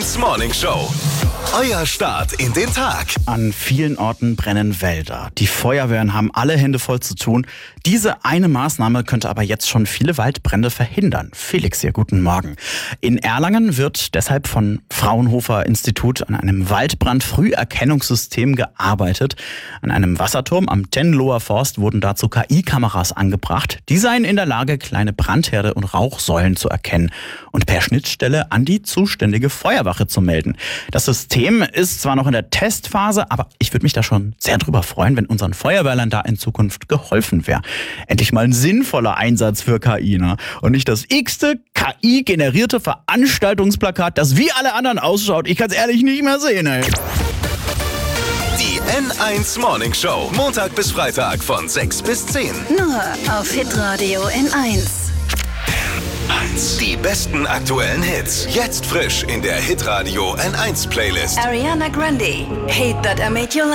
Morning Show. Euer Start in den Tag. An vielen Orten brennen Wälder. Die Feuerwehren haben alle Hände voll zu tun. Diese eine Maßnahme könnte aber jetzt schon viele Waldbrände verhindern. Felix hier, guten Morgen. In Erlangen wird deshalb vom Fraunhofer Institut an einem Waldbrandfrüherkennungssystem gearbeitet. An einem Wasserturm am Tenloher Forst wurden dazu KI-Kameras angebracht. Die seien in der Lage, kleine Brandherde und Rauchsäulen zu erkennen und per Schnittstelle an die zuständige Feuerwache zu melden. Das System ist zwar noch in der Testphase, aber ich würde mich da schon sehr drüber freuen, wenn unseren Feuerwehrlern da in Zukunft geholfen wäre. Endlich mal ein sinnvoller Einsatz für KI, ne? Und nicht das x-te KI-generierte Veranstaltungsplakat, das wie alle anderen ausschaut. Ich kann es ehrlich nicht mehr sehen, ey. Die N1 Morning Show. Montag bis Freitag von 6 bis 10. Nur auf Hitradio N1. Die besten aktuellen Hits. Jetzt frisch in der Hitradio N1 Playlist. Ariana Grande, Hate That I Made You